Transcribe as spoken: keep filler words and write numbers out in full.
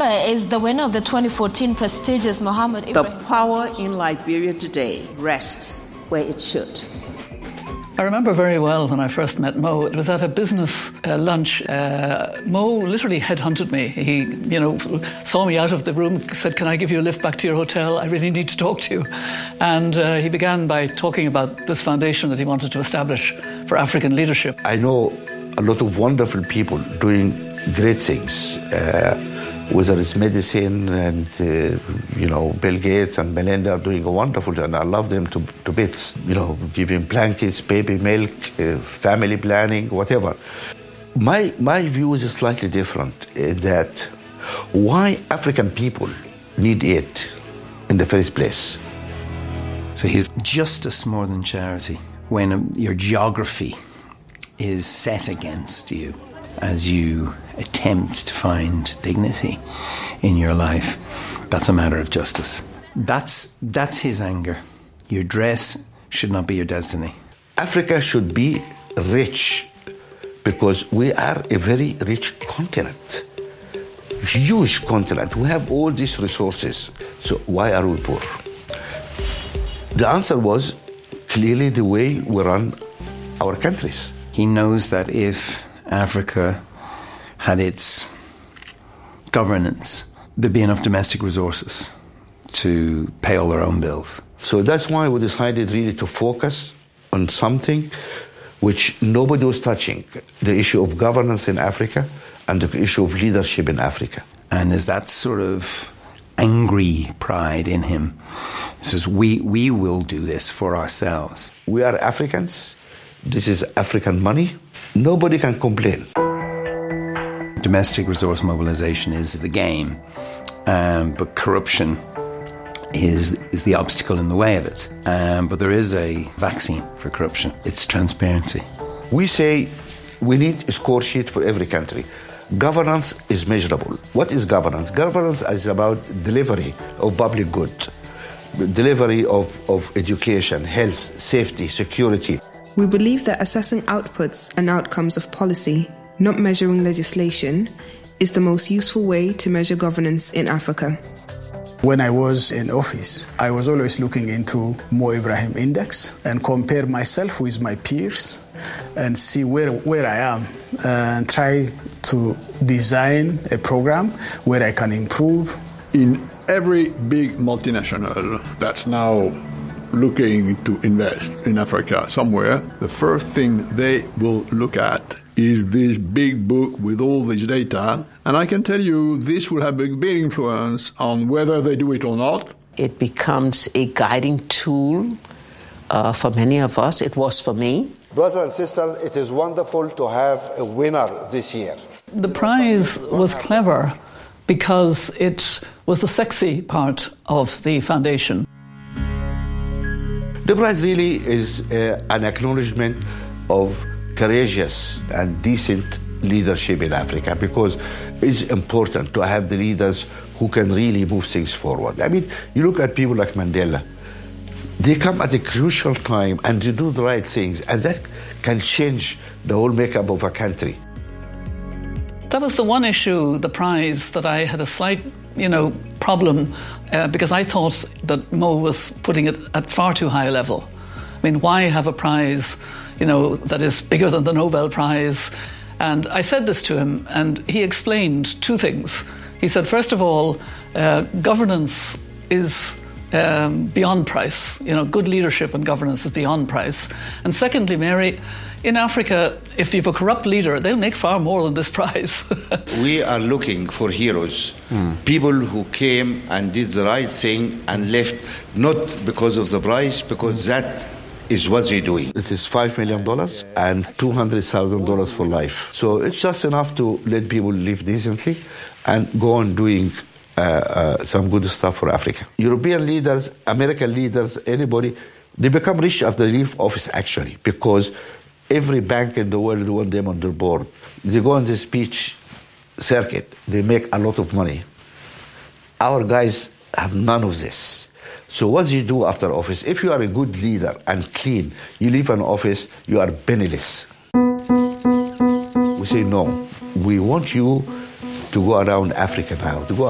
Simba is the winner of the twenty fourteen prestigious Muhammad Ibrahim. The power in Liberia today rests where it should. I remember very well when I first met Mo. It was at a business uh, lunch. Uh, Mo literally headhunted me. He, you know, saw me out of the room, said, "Can I give you a lift back to your hotel? I really need to talk to you." And uh, he began by talking about this foundation that he wanted to establish for African leadership. I know a lot of wonderful people doing great things, uh, whether it's medicine and, uh, you know, Bill Gates and Melinda are doing a wonderful job, and I love them to, to bits, you know, giving blankets, baby milk, uh, family planning, whatever. My, my view is slightly different, uh, that why African people need aid in the first place. So he's justice more than charity. When um, your geography is set against you as you attempt to find dignity in your life, that's a matter of justice. That's that's his anger. Your dress should not be your destiny. Africa should be rich because we are a very rich continent, huge continent. We have all these resources. So why are we poor? The answer was clearly the way we run our countries. He knows that if Africa had its governance, there'd be enough domestic resources to pay all their own bills. So that's why we decided really to focus on something which nobody was touching, the issue of governance in Africa and the issue of leadership in Africa. And is that sort of angry pride in him? He says, we, we will do this for ourselves. We are Africans. This is African money. Nobody can complain. Domestic resource mobilization is the game, um, but corruption is is the obstacle in the way of it. Um, but there is a vaccine for corruption. It's transparency. We say we need a score sheet for every country. Governance is measurable. What is governance? Governance is about delivery of public good, delivery of, of education, health, safety, security. We believe that assessing outputs and outcomes of policy, not measuring legislation, is the most useful way to measure governance in Africa. When I was in office, I was always looking into Mo Ibrahim Index and compare myself with my peers and see where, where I am and try to design a program where I can improve. In every big multinational that's now looking to invest in Africa somewhere, the first thing they will look at is this big book with all this data. And I can tell you this will have a big influence on whether they do it or not. It becomes a guiding tool uh, for many of us. It was for me. Brothers and sisters, it is wonderful to have a winner this year. The prize was clever because it was the sexy part of the foundation. The prize really is uh, an acknowledgement of courageous and decent leadership in Africa, because it's important to have the leaders who can really move things forward. I mean, you look at people like Mandela. They come at a crucial time and they do the right things, and that can change the whole makeup of a country. That was the one issue, the prize, that I had a slight, you know, problem uh, because I thought that Mo was putting it at far too high a level. I mean, why have a prize, you know, that is bigger than the Nobel Prize? And I said this to him, and he explained two things. He said, first of all, uh, governance is um, beyond price. You know, good leadership and governance is beyond price. And secondly, Mary, in Africa, if you have a corrupt leader, they'll make far more than this prize. We are looking for heroes, mm. people who came and did the right thing and left, not because of the prize, because that is what they're doing. This is five million dollars and two hundred thousand dollars for life. So it's just enough to let people live decently and go on doing uh, uh, some good stuff for Africa. European leaders, American leaders, anybody, they become rich after they leave office, actually, because every bank in the world wants them on their board. They go on the speech circuit. They make a lot of money. Our guys have none of this. So what do you do after office? If you are a good leader and clean, you leave an office, you are penniless. We say, no, we want you to go around Africa now, to go